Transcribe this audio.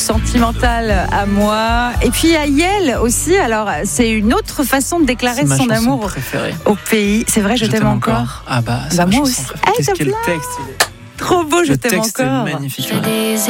Sentimental à moi. Et puis à Yael aussi. Alors, c'est une autre façon de déclarer son amour au pays. C'est vrai, je t'aime encore. Ah bah, c'est moi aussi. Qu'est-ce que le texte, Trop beau, je t'aime encore. Le texte est magnifique.